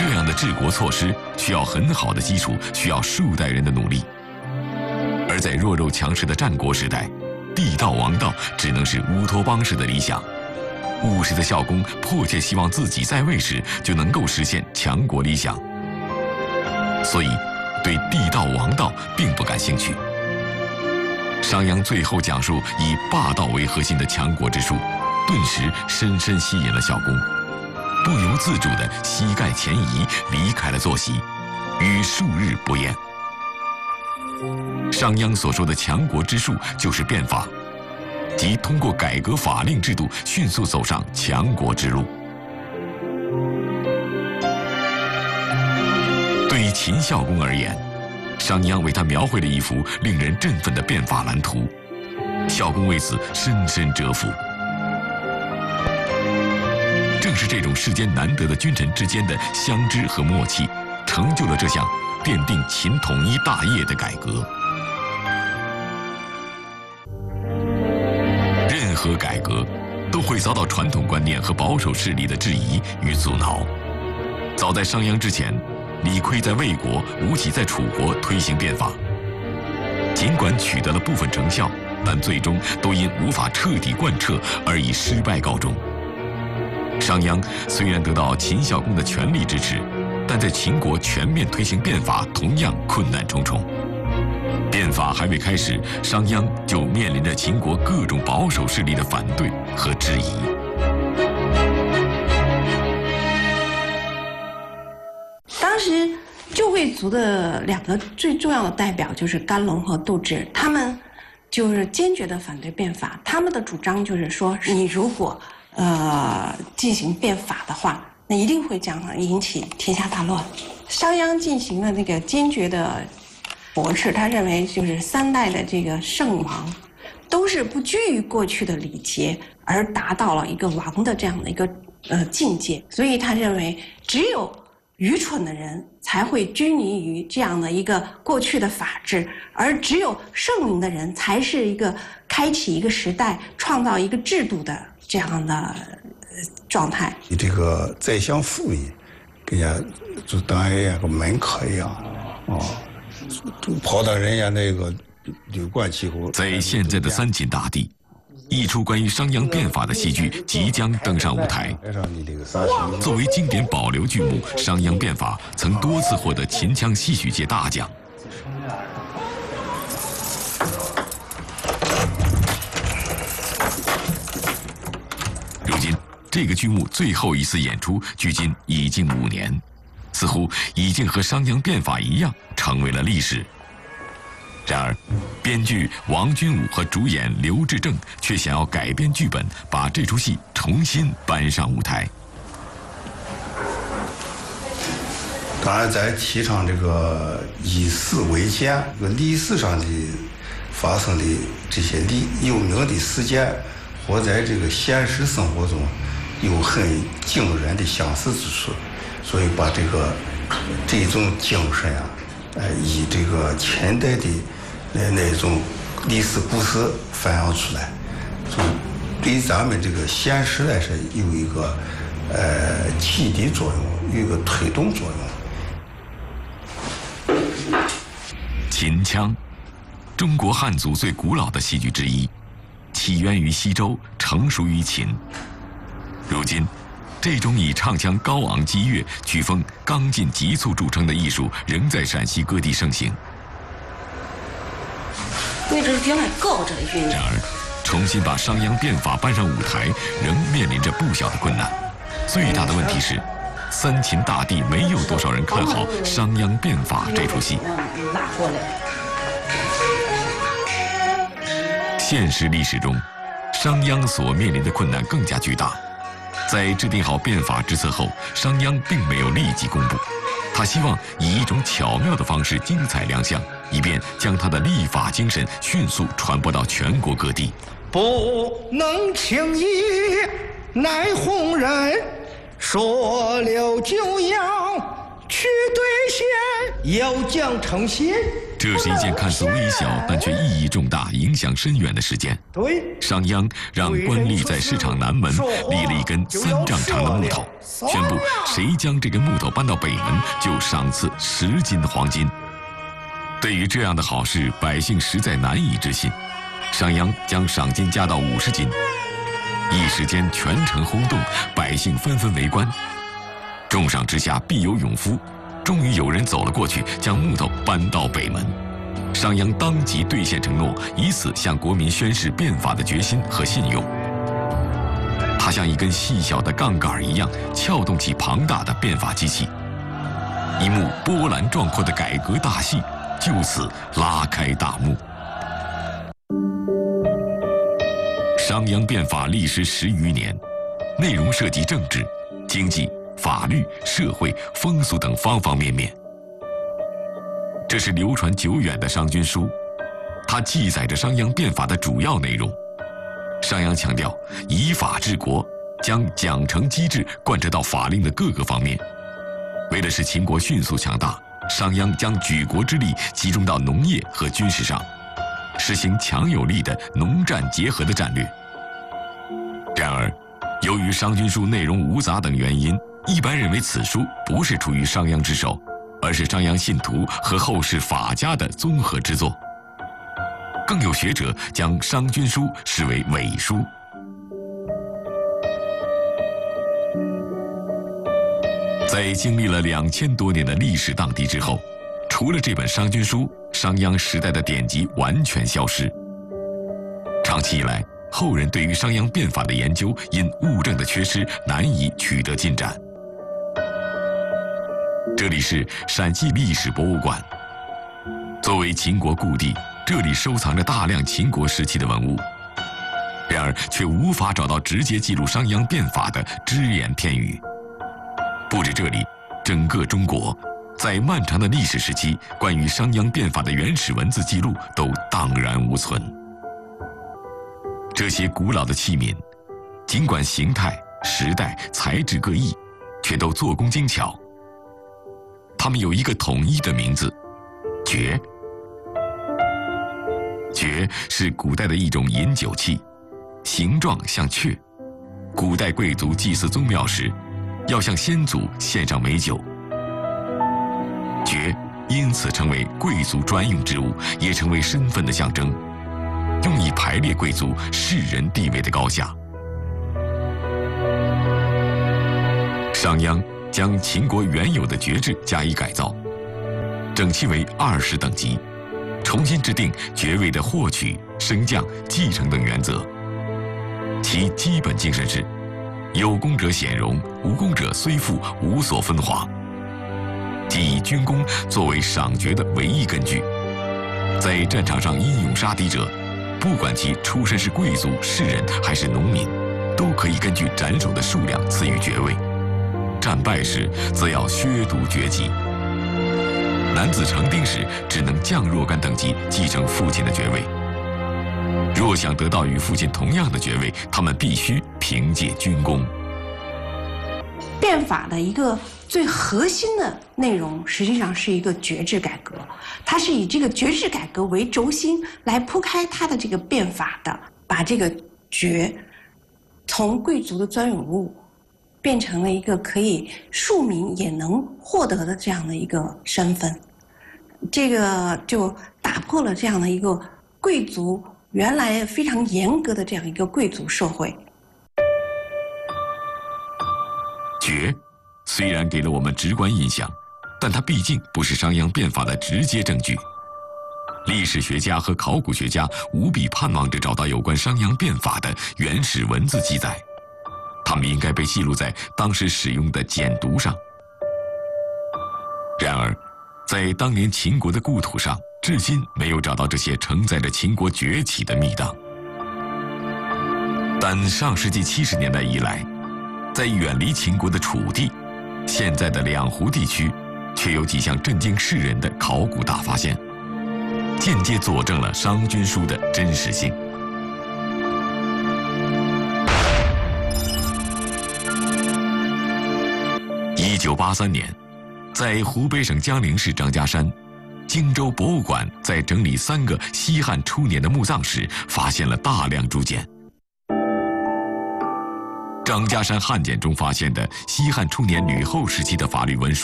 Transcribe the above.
这样的治国措施需要很好的基础，需要数代人的努力。而在弱肉强食的战国时代，地道王道只能是乌托邦式的理想。务实的孝公迫切希望自己在位时就能够实现强国理想，所以对地道王道并不感兴趣。商鞅最后讲述以霸道为核心的强国之术，顿时深深吸引了孝公，不由自主地膝盖前移，离开了坐席，与数日不言。商鞅所说的强国之术就是变法，即通过改革法令制度，迅速走上强国之路。对于秦孝公而言，商鞅为他描绘了一幅令人振奋的变法蓝图，孝公为此深深折服。正是这种世间难得的君臣之间的相知和默契，成就了这项奠定秦统一大业的改革。任何改革都会遭到传统观念和保守势力的质疑与阻挠。早在商鞅之前，李悝在魏国，吴起在楚国推行变法，尽管取得了部分成效，但最终都因无法彻底贯彻而以失败告终。商鞅虽然得到秦孝公的全力支持，但在秦国全面推行变法同样困难重重。变法还未开始，商鞅就面临着秦国各种保守势力的反对和质疑。 当时旧魏族的两个最重要的代表就是甘龙和杜挚，他们就是坚决的反对变法。他们的主张就是说，你如果进行变法的话，那一定会引起天下大乱。商鞅进行了那个坚决的驳斥，他认为就是3代的这个圣王都是不拘于过去的礼节，而达到了一个王的这样的一个境界，所以他认为只有愚蠢的人才会拘泥于这样的一个过去的法制，而只有圣明的人才是一个开启一个时代、创造一个制度的这样的状态。 你这个宰相府里，跟人家就当人家个门客一样啊，跑到人家那个旅馆去后， 在现在的三秦大地，一出关于商鞅变法的戏剧即将登上舞台。作为经典保留剧目，《商鞅变法》曾多次获得秦腔戏曲界大奖。如今，这个剧目最后一次演出，距今已经5年，似乎已经和商鞅变法一样，成为了历史。然而，编剧王君武和主演刘志正却想要改编剧本，把这出戏重新搬上舞台。 当然，在提倡这个以史为鉴，这个历史上的发生的这些有名的事件，或在这个现实生活中有很惊人的相似之处，所以把这种精神啊，以这个秦代的那种历史故事发扬出来，所以对咱们这个现实来说有一个启迪作用，有一个推动作用。 秦腔，中国汉族最古老的戏剧之一，起源于西周，成熟于秦。如今，这种以唱腔高昂激越、曲风刚劲急促著称的艺术，仍在陕西各地盛行。然而，重新把商鞅变法搬上舞台，仍面临着不小的困难。最大的问题是，三秦大地没有多少人看好《商鞅变法》这出戏。现实历史中，商鞅所面临的困难更加巨大。在制定好变法之策后，商鞅并没有立即公布，他希望以一种巧妙的方式精彩亮相，以便将他的立法精神迅速传播到全国各地。 不能轻易奈红人，说了就要去兑现，要将诚信。 这是一件看似微小但却意义重大、影响深远的事件。 对， 商鞅让官吏在市场南门立了一根3丈长的木头，宣布谁将这根木头搬到北门，就赏赐10斤黄金。对于这样的好事，百姓实在难以置信。商鞅将赏金加到50斤，一时间全城轰动，百姓纷纷围观。重赏之下必有勇夫，终于有人走了过去，将木头搬到北门。商鞅当即兑现承诺，以此向国民宣示变法的决心和信用。他像一根细小的杠杆一样，撬动起庞大的变法机器，一幕波澜壮阔的改革大戏就此拉开大幕。商鞅变法历时10余年，内容涉及政治、经济、法律、社会、风俗等方方面面。这是流传久远的商君书，它记载着商鞅变法的主要内容。商鞅强调以法治国，将奖惩机制贯彻到法令的各个方面。为了使秦国迅速强大，商鞅将举国之力集中到农业和军事上，实行强有力的农战结合的战略。然而，由于商君书内容芜杂等原因，一般认为此书不是出于商鞅之手，而是商鞅信徒和后世法家的综合之作。更有学者将商君书视为伪书。在经历了2000多年的历史荡涤之后，除了这本商君书，商鞅时代的典籍完全消失。长期以来，后人对于商鞅变法的研究因物证的缺失难以取得进展。这里是陕西历史博物馆，作为秦国故地，这里收藏着大量秦国时期的文物，然而却无法找到直接记录商鞅变法的只言片语。不止这里，整个中国在漫长的历史时期，关于商鞅变法的原始文字记录都荡然无存。这些古老的器皿，尽管形态、时代、材质各异，却都做工精巧。它们有一个统一的名字——爵。爵是古代的一种饮酒器，形状像雀。古代贵族祭祀宗庙时，要向先祖献上美酒。爵因此成为贵族专用之物，也成为身份的象征，用以排列贵族世人地位的高下。商鞅将秦国原有的爵制加以改造，整其为20等级，重新制定爵位的获取、升降、继承等原则。其基本精神是：有功者显荣，无功者虽富无所分华。即以军功作为赏爵的唯一根据，在战场上英勇杀敌者，不管其出身是贵族、士人还是农民，都可以根据斩首的数量赐予爵位。战败时则要削夺爵籍。男子成丁时只能降若干等级继承父亲的爵位。若想得到与父亲同样的爵位，他们必须凭借军功。 变法的一个最核心的内容，实际上是一个爵制改革，它是以这个爵制改革为轴心来铺开它的这个变法的，把这个爵从贵族的专有物变成了一个可以庶民也能获得的这样的一个身份，这个就打破了这样的一个贵族原来非常严格的这样一个贵族社会。 爵虽然给了我们直观印象，但它毕竟不是商鞅变法的直接证据。历史学家和考古学家无比盼望着找到有关商鞅变法的原始文字记载，它们应该被记录在当时使用的简牍上。然而，在当年秦国的故土上，至今没有找到这些承载着秦国崛起的密档。但上世纪70年代以来，在远离秦国的楚地，现在的两湖地区，却有几项震惊世人的考古大发现，间接佐证了商君书的真实性。1983年， 在湖北省江陵市张家山，荆州博物馆在整理3个西汉初年的墓葬时，发现了大量竹简。张家山汉简中发现的西汉初年吕后时期的法律文书